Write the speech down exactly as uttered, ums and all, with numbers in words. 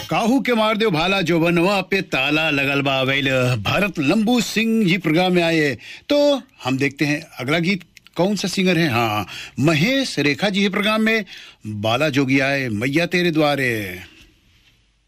काहू के मार दो भाला जो बनवा पे ताला लगल बा वैल भारत लंबू सिंह जी प्रोग्राम में आए। तो हम देखते हैं अगला गीत कौन सा सिंगर है। हाँ, महेश रेखा जी है प्रोग्राम में। बाला जोगी आए मैया तेरे द्वारे।